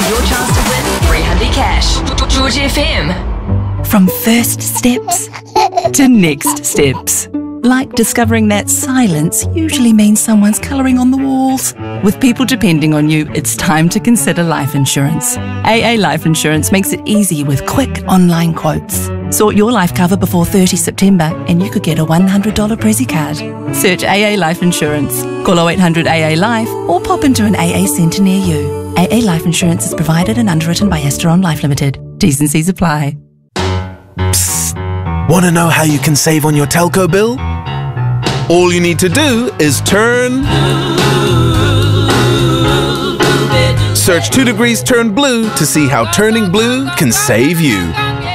your chance to win 300 cash. George FM. From first steps to next steps. Like discovering that silence usually means someone's colouring on the walls. With people depending on you, it's time to consider life insurance. AA Life Insurance makes it easy with quick online quotes. Sort your life cover before 30 September and you could get a $100 Prezi card. Search AA Life Insurance. Call 0800 AA Life or pop into an AA centre near you. AA Life Insurance is provided and underwritten by Asteron Life Limited. T's and C's apply. Psst. Want to know how you can save on your telco bill? All you need to do is search 2 Degrees Turn Blue to see how turning blue can save you.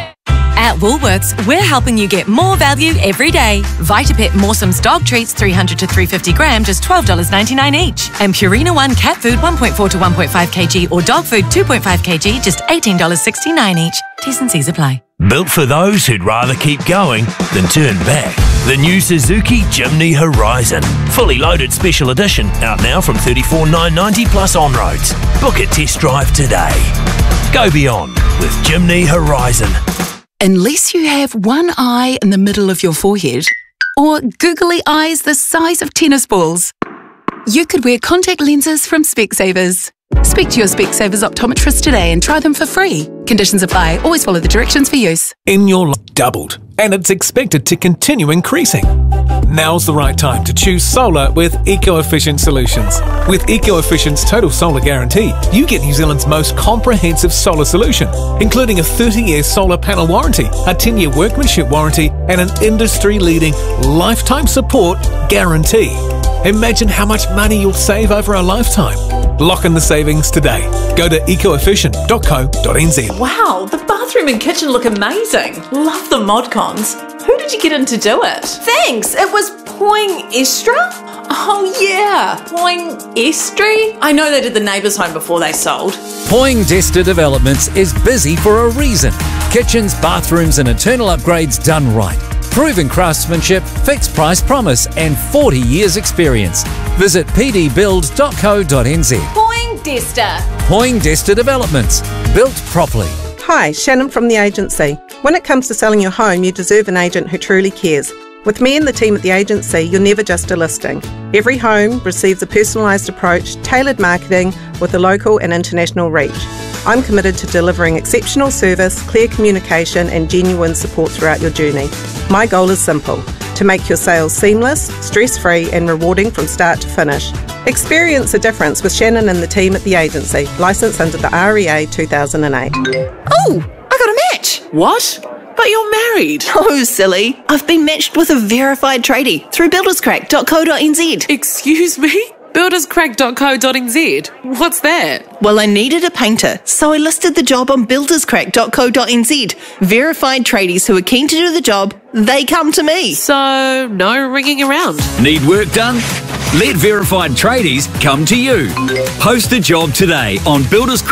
At Woolworths, we're helping you get more value every day. Vitapet Mawsom's dog treats 300 to 350 gram, just $12.99 each. And Purina One cat food 1.4 to 1.5 kg or dog food 2.5 kg, just $18.69 each. T's and C's apply. Built for those who'd rather keep going than turn back. The new Suzuki Jimny Horizon. Fully loaded special edition. Out now from $34,990 plus on-roads. Book a test drive today. Go beyond with Jimny Horizon. Unless you have one eye in the middle of your forehead or googly eyes the size of tennis balls, you could wear contact lenses from Specsavers. Speak to your Specsavers optometrist today and try them for free. Conditions apply. Always follow the directions for use. In your life doubled, and it's expected to continue increasing. Now's the right time to choose solar with Eco-Efficient Solutions. With Eco-Efficient's Total Solar Guarantee, you get New Zealand's most comprehensive solar solution, including a 30-year solar panel warranty, a 10-year workmanship warranty, and an industry-leading lifetime support guarantee. Imagine how much money you'll save over a lifetime. Lock in the savings today. Go to ecoefficient.co.nz. Wow, the bathroom and kitchen look amazing. Love the mod cons. Who did you get in to do it? Thanks, it was Poing-Estra? Oh yeah, Poing-Estri? I know they did the neighbours' home before they sold. Poing-Desta Developments is busy for a reason. Kitchens, bathrooms and internal upgrades done right. Proven craftsmanship, fixed price promise and 40 years experience. Visit pdbuild.co.nz. Poing-Desta. Poing-Desta Developments. Built properly. Hi, Shannon from the agency. When it comes to selling your home, you deserve an agent who truly cares. With me and the team at the agency, you're never just a listing. Every home receives a personalised approach, tailored marketing with a local and international reach. I'm committed to delivering exceptional service, clear communication and genuine support throughout your journey. My goal is simple, to make your sales seamless, stress-free and rewarding from start to finish. Experience the difference with Shannon and the team at the agency, licensed under the REA 2008. Oh, I got a match! What? But you're married. Oh, silly. I've been matched with a verified tradie through builderscrack.co.nz. Excuse me? Builderscrack.co.nz? What's that? Well, I needed a painter, so I listed the job on builderscrack.co.nz. Verified tradies who are keen to do the job, they come to me. So, no ringing around. Need work done? Let verified tradies come to you. Post a job today on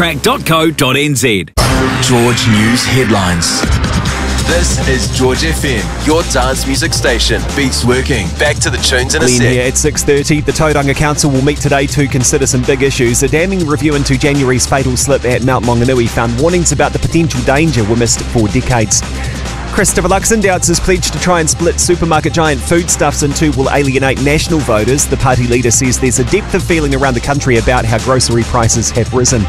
builderscrack.co.nz. George News Headlines. This is George FM, your dance music station. Beats working. Back to the tunes in a sec. Here at 6:30, the Tauranga Council will meet today to consider some big issues. A damning review into January's fatal slip at Mount Maunganui found warnings about the potential danger were missed for decades. Christopher Luxon doubts his pledge to try and split supermarket giant Foodstuffs in two will alienate national voters. The party leader says there's a depth of feeling around the country about how grocery prices have risen.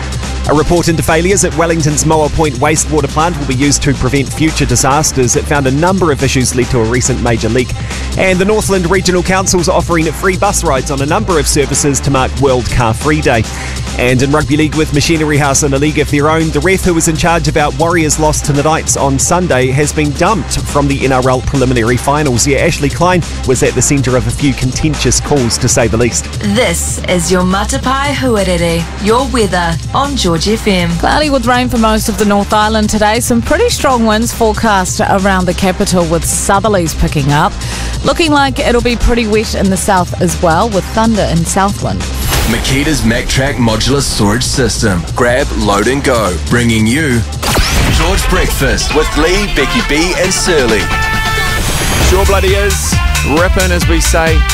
A report into failures at Wellington's Moa Point wastewater plant will be used to prevent future disasters. It found a number of issues led to a recent major leak. And the Northland Regional Council's offering free bus rides on a number of services to mark World Car Free Day. And in Rugby League with Machinery House in a league of their own, the ref who was in charge of our Warriors' loss to the Knights on Sunday has been dumped from the NRL preliminary finals. Yeah, Ashley Klein was at the centre of a few contentious calls, to say the least. This is your Matapai Huarere, your weather on George FM. Cloudy with rain for most of the North Island today. Some pretty strong winds forecast around the capital with southerlies picking up. Looking like it'll be pretty wet in the south as well with thunder in Southland. Makita's MacTrack modular storage system. Grab, load and go. Bringing you George Breakfast with Lee, Becky B and Surly. Sure bloody is. Ripping, as we say.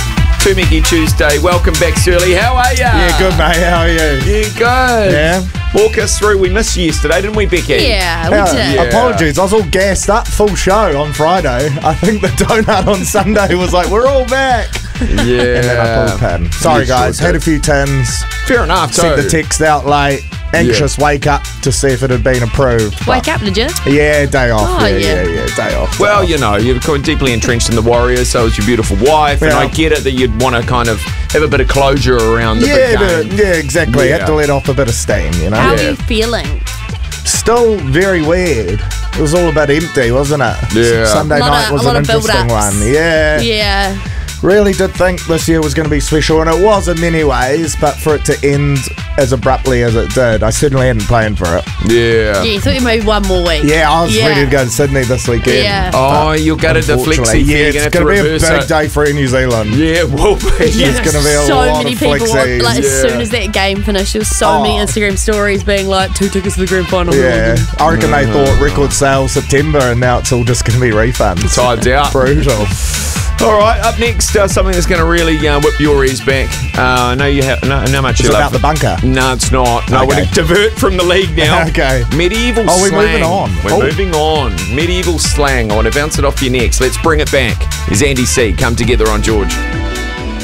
Tumiki Tuesday. Welcome back, Surly. How are ya? Yeah, good, mate. How are you? Yeah, good. Yeah. Walk us through. We missed you yesterday, didn't we, Becky? Yeah, we did. Yeah. Apologies, I was all gassed up, full show on Friday. I think the donut on Sunday was like, we're all back. Yeah. And then I pulled pin. Sorry, You guys. sure Had a did. few tins. Fair enough, Sent too. the text out late. Anxious wake up to see if it had been approved. Wake up, did you? Yeah, day off. Oh, yeah, yeah. day off. Well, you know, you're deeply entrenched in the Warriors, so is your beautiful wife, and Yeah. I get it that you'd want to kind of have a bit of closure around the big game. Yeah, exactly. Yeah. Had to let off a bit of steam, you know? How are you feeling? Still very weird. It was all a bit empty, wasn't it? Yeah. Sunday night was an interesting one. Yeah. Yeah. Really did think this year was going to be special, and it was in many ways, but for it to end as abruptly as it did, I certainly hadn't planned for it. Yeah. Yeah, you thought you maybe one more week. Yeah, I was ready to go to Sydney this weekend. Yeah. Oh, you'll get it the flexi. Yeah, You're it's have going to be a reverse big it. day for New Zealand. Yeah, it will be. There's going to be a so lot many of people, flexies. like, as soon as that game finished, there was so many Instagram stories being like, 2 tickets to the grand final. Yeah, I reckon they thought record sales September, and now it's all just going to be refunds. Tides out. Brutal. All right, up next, something that's going to really whip your ears back. I know you have no much It's you love. about the bunker. No, it's not. No, we're Okay. going to divert from the league now. Okay. Medieval Oh, we're slang. moving on. We're Oh. moving on. Medieval slang. I want to bounce it off your necks. Let's bring it back. Is Andy C. Come together on George.